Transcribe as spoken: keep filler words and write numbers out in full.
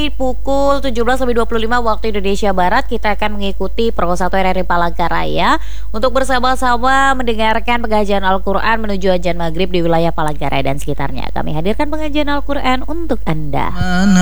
Pukul tujuh belas lebih dua puluh lima waktu Indonesia Barat, kita akan mengikuti Pro satu R R I Palangkaraya untuk bersama-sama mendengarkan pengajian Al-Quran menuju azan maghrib di wilayah Palangkaraya dan sekitarnya. Kami hadirkan pengajian Al-Quran untuk Anda.